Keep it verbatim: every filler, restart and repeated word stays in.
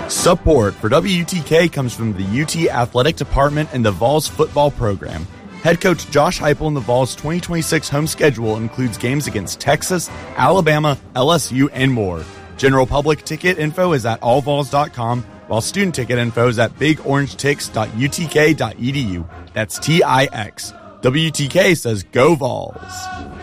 Support for W T K comes from the U T Athletic Department and the Vols football program. Head coach Josh Heupel and the Vols' twenty twenty-six home schedule includes games against Texas, Alabama, L S U, and more. General public ticket info is at all vols dot com, while student ticket info is at big orange tix dot u t k dot e d u. That's T I X. W T K says go Vols.